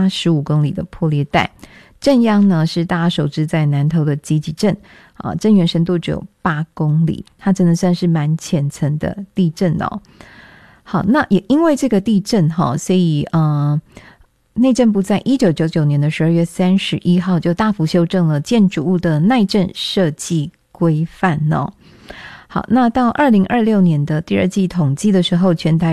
差15公里的破裂带。震央呢是大家熟知在南投的集集镇震源深度只有8公里，它真的算是蛮浅层的地震哦。好，那也因为这个地震所以内政部在1999年的12月31号就大幅修正了建筑物的耐震设计规范哦。好，那到2026年的第二季统计的时候，全台